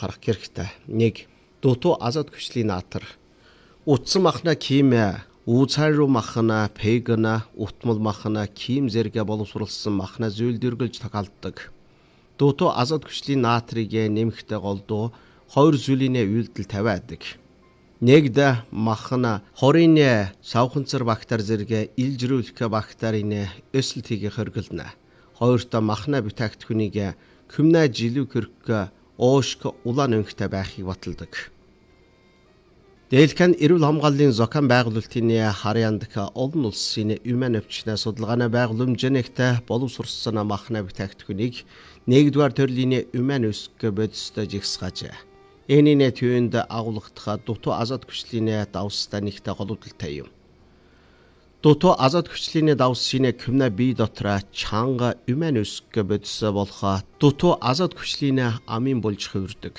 харах хэрэгтэй. 1. Дутуу азот хүчлийн наатар. Утсан махна кимэ, uuцаар руу махна, пегна, утмал махна, ким зэрэгэ боловсруулсан махна зүйлдэргэлж тохиолддог. Дутуу азот хүчлийн наатрыг нэмэхдээ голдуу 2 зүйлийн үйлдэл тавиадаг. Нэгд махна хорийн савханцар бактери зэрэг илжрүүлэх бактерийн өсөлтийг хоригдолно. Хоёрт махна бүтээгдэхүүнийг күмнэ жилүү хөрөх оошк улаан өнгөтэй байхыг баталдаг. Дэлхэн эрүүл хамгааллын зохион байгуулалтын харьяанд олон улсын уман өвчнө судалгааны байгууламжнэгт боловсруулсан махна бүтээгдэхүүнийг 1-р төрлийн уман өсгөх бодистой жигсгаажээ. Энийн төвөнд агуулгадах дутуу азот хүчлийн давстай нэгтэй холбогдолтой юм. Дутуу азот хүчлийн давсын күмнэ бие дотор чанга уман өсгөх бодис болох дутуу азот хүчлийн амын болж хувирдаг.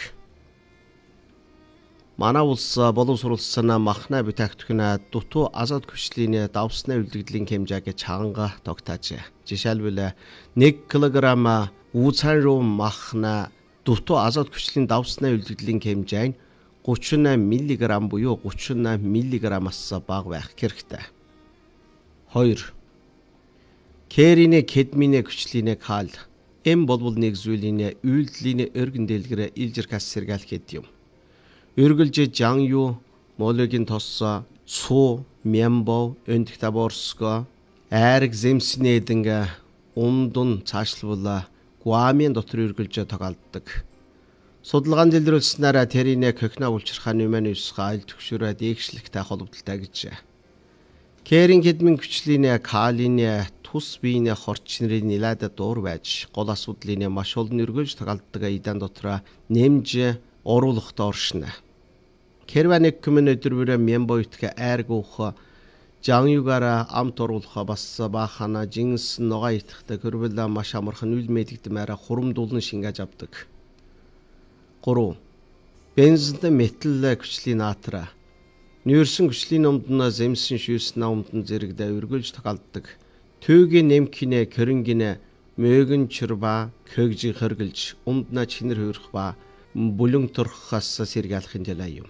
Манай улс боловсруулсан махна бүтээгдэхүүн дутуу азот хүчлийн давсны үлдэгдлийн хэмжээг чанга тогтоожээ. Жишээлбэл 1 кг uuцаар руу махна дутуу азот хүчлийн давсны үлдэгдлийн хэмжээ нь 30 мг буюу 30 мг-аас бага байх хэрэгтэй. 2. Кэрийн кедмийн хүчлийн кал. Эм болвол нэг зүйлийн үйлдэлийн өргөн дэлгэр илжирх сэргээлхэд юм. Үргэлж жан ю, мологийн тос, цу, мямбо, өндөх таборско, айрг земснэдэнг ундун цаашлбал гуамын дотор үргэлж тохиолддог. Судалгаанд илрүүлснээр тэрийн кокна улчирхаан юманы ус айл төгшөрөө дээгшлэгтэй холбогдолтой гэж. Кэрийн кедмийн хүчлийн калийн тус биеийн хорчнэрийн нэлээд дуур байж гол асуудлын маш олон үргэлж тохиолддог идан дотор нэмж оруулахтай оршино. Кэрванэг күмэн өдрөөр мямбо итгэ айрг ух жан югара амт оруулах бас баахана жинс ногоо итгэхтэй хөрвөл маш амархан үл мэдэгдмээр хурамдуулан шингээж авдаг. 3. Бензинт метал хүчлийн наатар. Нүүрсэн хүчлийн умдна земсэн шүүснэ умдан зэрэгдэ үргэлж тохиолддог. Төөгийн нэмкинэ кэрнгинэ мөгөн чирба көгжи хөргөлж умдна чинэр хөрөх ба бүлэн турхаас сэргээлэх хэмжээ юм.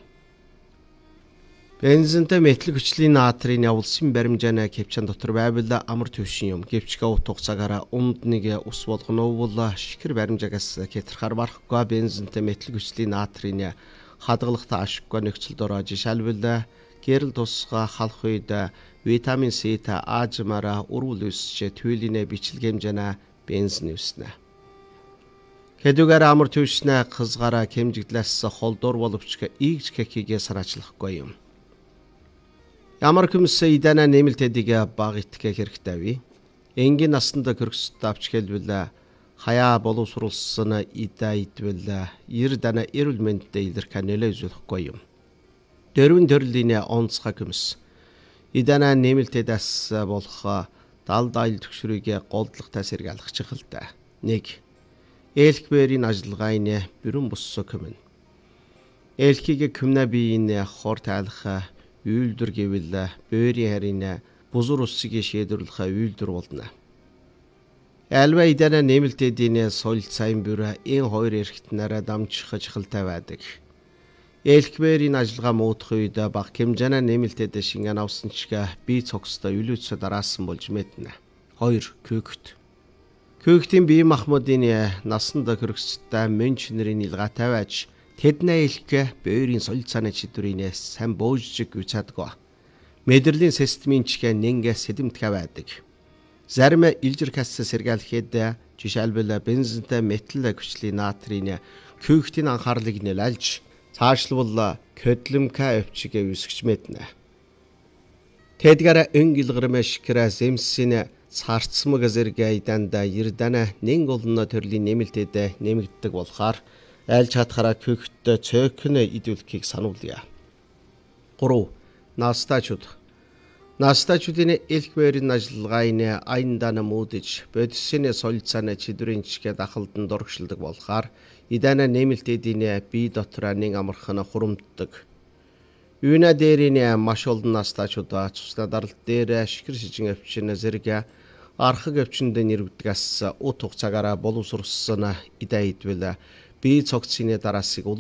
Бензинт метал хүчлийн наатрын улсын баримжааны кепчан дотор байвал амар төвшин юм. Гэвч утга цагаараа умдныг ус болгоно бол шикэр баримжаагаас хэтэрхаар барахгүй бензинт метал хүчлийн наатрын хадгалагтай ашиггүй нөхцөлд ороо жишээлбэл гэрэл тусгай халах үед витамин С-тэй аажмаараа өрүүл өсч туйлын бичлэг хэмжээнэ бензин өснө. Хэдүүгээр амар төвшнэ хызгаараа хэмжигдлээс холдуур боловч ийгч кекигээ санаачлахгүй юм. Ямар хүмс идана нэмэлтэдийг баг итгэх хэрэгтэй вэ? Энгийн насанд хөргөсөд авч хэлбэл хаяа боловсруулсан идэ идвэл 90 дана эрүүл мэндэд илэрх нөлөө үзүүлэхгүй юм. 4 төрлийн онцгой хүмс идана нэмэлтэдээс болох далд айл төгшрийг голдлоготой сэргээлэх чухалтай. 1. Элхбэрийн ажиллагааны бүрэн бүссө хүмэн. Элхийг күмнэ биеийн хор тайлах үйлдвэр гэвэл бөөрийн харийн бузар усыг шийдвэрлэх үйлдвэр болно. Альва идана нэмэлтэдийн соёл сайн бүр энэ хоёр эрхтнээр дамжих чухалтай байдаг. Элхбэрийн ажиллагаа муудах үед бага хэмжээний нэмэлтэд шингэн авсан ч бие цогцтой үлээц дараасан болж мэднэ. 2. Көгт. Көгтийн бие махбодын насанд хөргөстэй мөн чинэрийн илгаатай байж тэдний элх бөөрийн соёл цааны чидвэрийн сайн боожжиг үцадгүй. Мэдрэлийн системийн чихэ нэнгэ сэдэмтгэ байдаг. Зарим илжирхээс сэргээлэхэд жишээлбэл бензинт метал хүчлийн наатрын көгтийн анхаарлыг нэлэлж цаашлбал көдлөмка өвчгийг үсгэж мэднэ. Тэдгээр өнгөлгөрмө шикрэ земсийн цаарцмаг зэрэг иданда ирдана нэн голно төрлийн нэмэлтэд нэмэгддэг болохоор аль чадхаараа көгт цөөхөн идүүлэхийг сануулъя. 3. Настачууд. Настачуудын элхбэрийн ажиллагааны аяндана муудаж бодисны соёл цааны чидвэрийн чихэ дахалдан дургшилдаг болохоор идана нэмэлтэдийн бие дотор нэг амархан хурамддаг. Үүнэ дээрийн маш олон настачууд цусна даралт дээр шикэр шижин өвчин зэрэг архаг өвчнөд нэрвдгээс ут хугацаагаар боловсруулсан идэ идвэл бие цогцсны дараасыг